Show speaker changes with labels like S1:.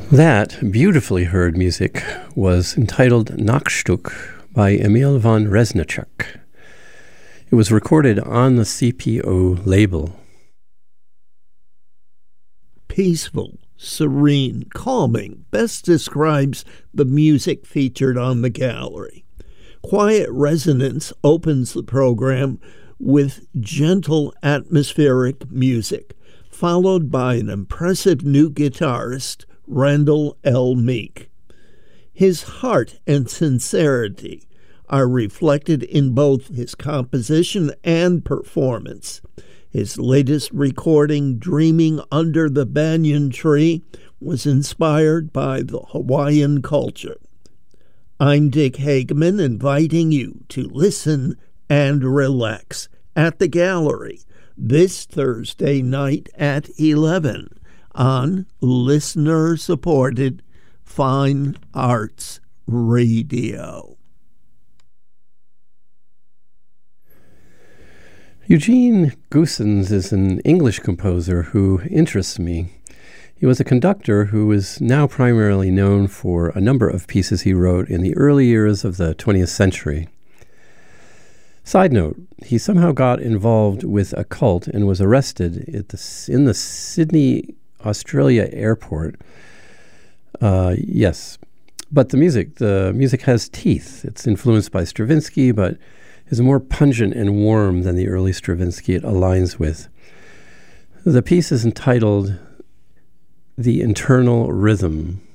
S1: That beautifully heard music was entitled Nachtstück by Emil von Reznicek. It was recorded on the CPO label.
S2: Peaceful, serene, calming best describes the music featured on the gallery. Quiet Resonance opens the program with gentle atmospheric music, followed by an impressive new guitarist, Randall L. Meek. His heart and sincerity are reflected in both his composition and performance. His latest recording, Dreaming Under the Banyan Tree, was inspired by the Hawaiian culture. I'm Dick Hageman, inviting you to listen and relax at the gallery this Thursday night at 11 on listener-supported Fine Arts Radio.
S1: Eugene Goossens is an English composer who interests me. He was a conductor who is now primarily known for a number of pieces he wrote in the early years of the 20th century. Side note, he somehow got involved with a cult and was arrested in the Sydney, Australia airport. Yes, but the music has teeth. It's influenced by Stravinsky, but is more pungent and warm than the early Stravinsky it aligns with. The piece is entitled The Internal Rhythm.